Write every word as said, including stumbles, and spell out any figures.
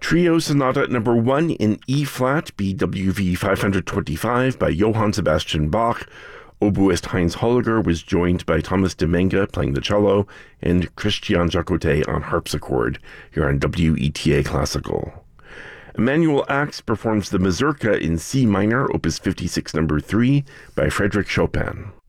Trio Sonata Number one in E-flat, B W V five twenty-five by Johann Sebastian Bach. Oboist Heinz Holliger was joined by Thomas Demenga playing the cello and Christian Jacotet on harpsichord here on W E T A Classical. Emanuel Ax performs the Mazurka in C minor, Opus fifty-six Number three by Frédéric Chopin.